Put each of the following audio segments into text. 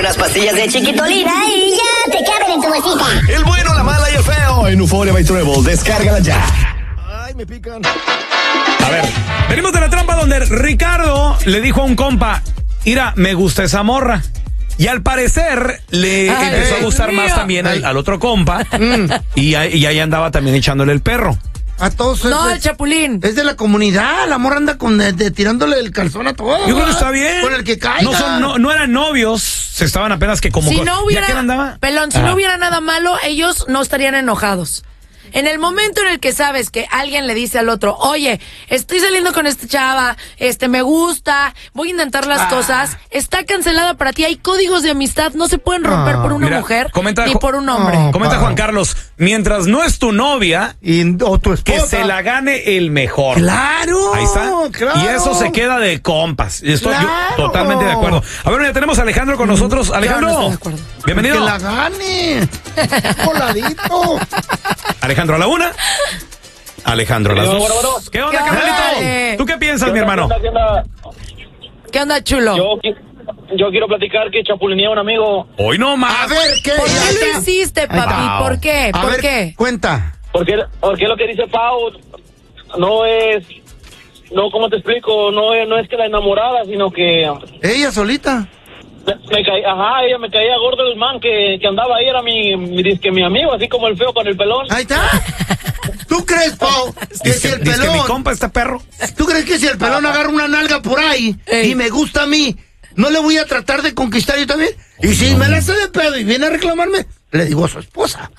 unas pastillas de Chiquitolina y ya te caben en tu bolsita. El bueno, la mala y el feo en Euphoria by Treble. Descárgala ya. Ay, me pican. A ver, venimos de la trampa donde Ricardo le dijo a un compa, mira, me gusta esa morra. Y al parecer le empezó a gustar más también al otro compa. Y ahí andaba también echándole el perro. A todos. No, el Chapulín. Es de la comunidad. La morra anda tirándole el calzón a todos. Yo creo que está bien. Con el que caiga. No eran novios. Se estaban apenas que como... Si no hubiera, ¿ya quién andaba? Pelón, si no hubiera nada malo, ellos no estarían enojados. En el momento en el que sabes que alguien le dice al otro, oye, estoy saliendo con esta chava, me gusta, voy a intentar las cosas, está cancelada para ti. Hay códigos de amistad, no se pueden romper por una mujer ni por un hombre. Comenta Juan Carlos, mientras no es tu novia o tu esposa, que se la gane el mejor. ¡Claro! Ahí está. Claro. Y eso se queda de compas. Estoy yo totalmente de acuerdo. A ver, ya tenemos a Alejandro con nosotros. Alejandro, no estoy de acuerdo. Bienvenido. Que la gane. Voladito. Alejandro a la una. Alejandro a las dos. Bueno. ¿Qué onda, ¿Qué carnalito? onda? ¿Tú qué piensas, mi hermano? ¿Qué onda, chulo? Yo quiero platicar que chapulineé a un amigo. Hoy no más. A ver, ¿qué? ¿Por qué lo hiciste, papi? ¿Por qué? A ¿Por ver, qué? Cuenta. Porque lo que dice Pau no es... No, ¿cómo te explico? No es que la enamorada, sino que... Ella solita. Ella me caía gordo el man que andaba ahí, era mi amigo, así como el feo con el pelón. Ahí está. ¿Tú crees, Pau, que si el Dice que mi pelón... compa está perro. ¿Tú crees que si el pelón agarra una nalga por ahí y me gusta a mí, no le voy a tratar de conquistar yo también? Y si me la hace de pedo y viene a reclamarme, le digo a su esposa.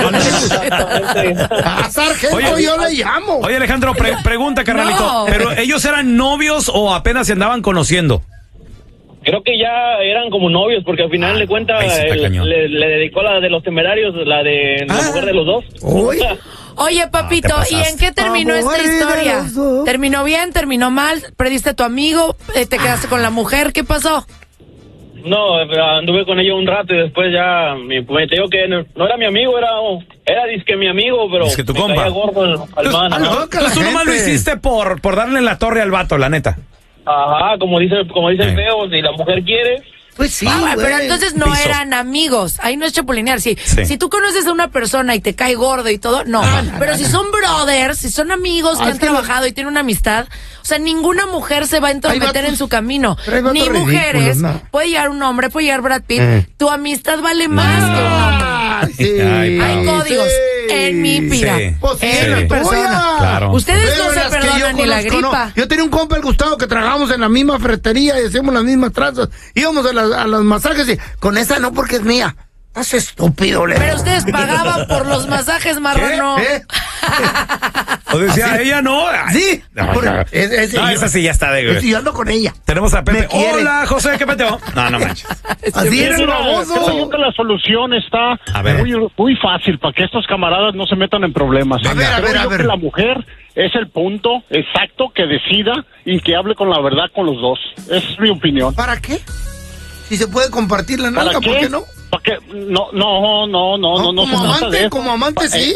A sargento yo le llamo. Oye, Alejandro, pregunta, carnalito. No. ¿Pero ellos eran novios o apenas se andaban conociendo? Creo que ya eran como novios, porque al final de cuentas ahí sí está cañón. le dedicó la de los temerarios, la de la mujer de los dos. Oye, papito, te pasaste. ¿y en qué terminó esta historia? ¿Terminó bien? ¿Terminó mal? ¿Perdiste a tu amigo? ¿Te quedaste con la mujer? ¿Qué pasó? No, anduve con ellos un rato y después ya me digo que no era mi amigo, era disque mi amigo, pero Es que tu me compa. caía gordo al man. Ajá. Entonces tú nomás lo hiciste por darle en la torre al vato, la neta. Ajá, como dice el feo, si la mujer quiere. Pues sí, Pero entonces no Piso. eran amigos. Ahí no es chapulinear. Sí. Si tú conoces a una persona y te cae gordo y todo, no. Pero si son brothers, si son amigos que han trabajado y tienen una amistad, o sea, ninguna mujer se va a entrometer en su camino. Ni mujeres. no. Puede llegar un hombre, puede llegar Brad Pitt. Tu amistad vale más que un hombre. Sí. Hay códigos en mi vida. Sí. Pues sí, en en mi la persona. tuya. Claro. Ustedes Pero no se las que yo perdonan ni la conozco, gripa. no. Yo tenía un compa, el Gustavo, que trabajábamos en la misma ferretería y hacíamos las mismas tranzas. Íbamos a los masajes y con esa no, porque es mía. Estás estúpido, le Pero digo. ustedes pagaban por los masajes, marrano. ¿Eh? O decía, ella no. Ay, Sí. no, Por- esa sí ya está de... Yo ando con ella. Tenemos a Pepe. Me quiere. Hola, José, ¿qué peteo? No manches. Así era el baboso. Creo que la solución está A ver. muy fácil para que estos camaradas no se metan en problemas. A ver, a Creo ver, a yo ver. que la mujer es el punto exacto que decida y que hable con la verdad con los dos. Esa es mi opinión. ¿Para qué? Si se puede compartir la ¿Para nalga, ¿por qué no? ¿Para qué? No se como trata de amante, eso. como amante, sí.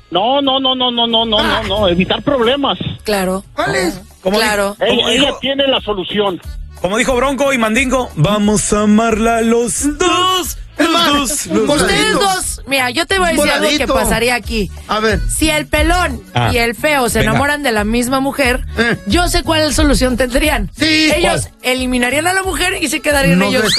No, evitar problemas. Claro. ¿Cuál es? Claro. Ella tiene la solución. Como dijo Bronco y Mandingo, vamos a amarla los dos. Los dos. Ustedes dos, mira, yo te voy a decir algo que Voladito. pasaría aquí. A ver. Si el pelón y el feo se venga. enamoran de la misma mujer, yo sé cuál solución tendrían. Sí. Ellos eliminarían a la mujer y se quedarían Nos ellos